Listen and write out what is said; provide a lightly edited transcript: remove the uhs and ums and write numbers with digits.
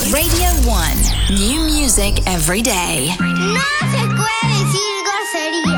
Radio 1. New music every day. No se puede decir grosería.